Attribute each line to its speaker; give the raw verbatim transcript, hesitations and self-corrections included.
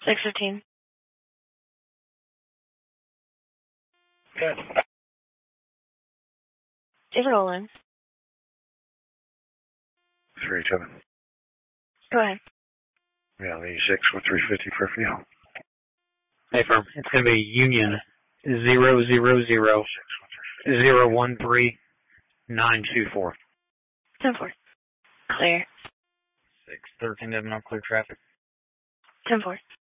Speaker 1: six fifteen.
Speaker 2: Good.
Speaker 1: Is it rolling?
Speaker 2: three seven.
Speaker 1: Go ahead.
Speaker 2: Yeah, eighty-six with three fifty per field.
Speaker 3: Hey, firm. It's going to be Union zero zero zero zero one three nine two four.
Speaker 1: ten four. Clear.
Speaker 3: six thirteen, Devon, clear traffic.
Speaker 1: ten four.